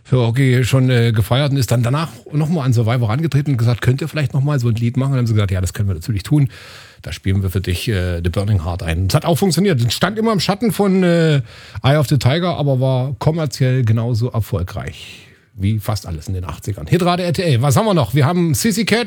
okay, schon gefeiert und ist dann danach nochmal an Survivor herangetreten und gesagt, könnt ihr vielleicht nochmal so ein Lied machen? Und dann haben sie gesagt, ja, das können wir natürlich tun. Da spielen wir für dich The Burning Heart ein. Das hat auch funktioniert. Es stand immer im Schatten von Eye of the Tiger, aber war kommerziell genauso erfolgreich wie fast alles in den 80ern. Hitrate RTL, was haben wir noch? Wir haben Sissy Cat.